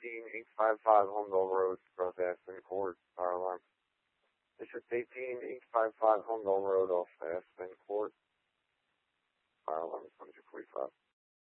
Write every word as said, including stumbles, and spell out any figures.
eighteen, eight five five Homeville Road, North Aspen Court, fire alarm. District eighteen, eight five five Homeville Road, off Aspen Court.